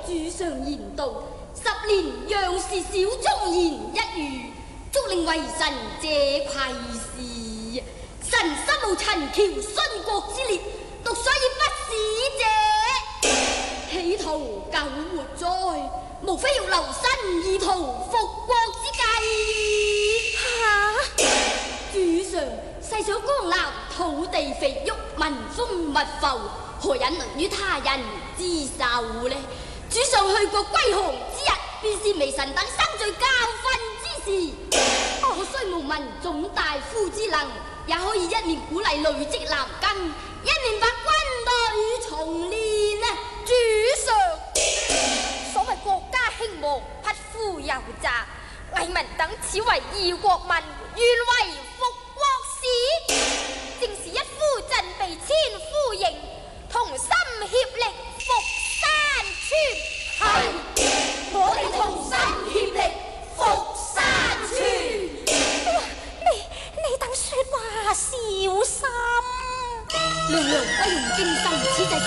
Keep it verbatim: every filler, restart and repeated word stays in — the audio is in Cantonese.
主上言道，十年若是小忠言一語，足令為神這愧事。神心無陳橋殉國之烈，獨所以不使者，企圖救活災，無非要留身意圖復國之計。 吓！ 主上細想江南土地肥沃，民豐物阜，何忍能於他人之手呢？主上去國歸降之日，便是微臣等生罪教訓之時。我雖無文總大夫之能，也可以一面鼓勵累積男根，一面把軍隊重練啊！ 主上，所謂國家興亡，匹夫有責，魏民等此為義國民，願為復國使，正是一夫振臂千夫迎，同心協力復山川。 係，我哋同心協力復山川。 你你等說話小心。 娘娘不用驚心，此際